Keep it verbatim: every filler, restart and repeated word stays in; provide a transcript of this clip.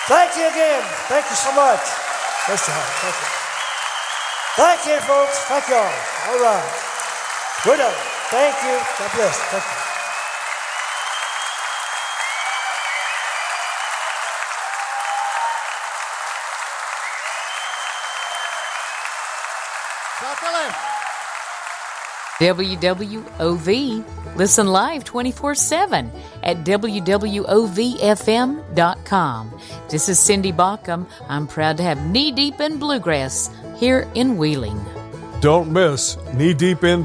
Thank you again. Thank you so much. Bless your heart. Thank you. Thank you, folks. Thank you all. All right. Good night. Thank you. God bless. Thank you. W W O V. Listen live twenty-four seven at W W O V F M dot com. This is Cindy Baucom. I'm proud to have Knee Deep in Bluegrass here in Wheeling. Don't miss Knee Deep in